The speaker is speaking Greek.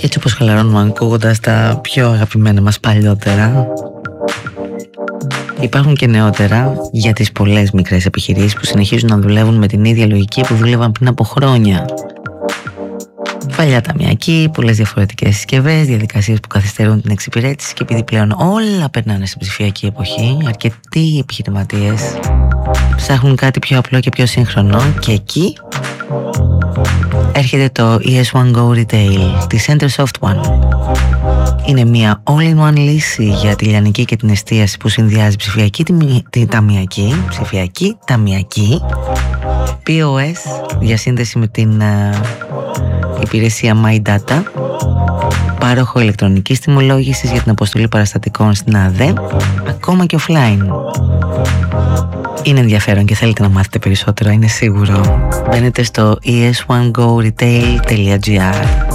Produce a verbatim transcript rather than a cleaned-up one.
έτσι όπως χαλαρώνουμε ακούγοντας τα πιο αγαπημένα μας παλιότερα, υπάρχουν και νεότερα για τις πολλές μικρές επιχειρήσεις που συνεχίζουν να δουλεύουν με την ίδια λογική που δούλευαν πριν από χρόνια. Παλιά ταμιακοί, πολλές διαφορετικές συσκευές, διαδικασίες που καθυστερούν την εξυπηρέτηση, και επειδή πλέον όλα περνάνε στην ψηφιακή εποχή, αρκετοί επιχειρηματίες ψάχνουν κάτι πιο απλό και πιο σύγχρονο, και εκεί έρχεται το ι ες one Go Retail της Centersoft One. Είναι μια all-in-one λύση για τη λιανική και την εστίαση που συνδυάζει ψηφιακή τη ταμιακή, ψηφιακή ταμιακή, πι ο ες, διασύνδεση με την uh, υπηρεσία My Data, πάροχο ηλεκτρονικής τιμολόγησης για την αποστολή παραστατικών στην ΑΔΕ, ακόμα και offline. Είναι ενδιαφέρον και θέλετε να μάθετε περισσότερο, είναι σίγουρο. Μπαίνετε στο ι ες one go retail dot gr.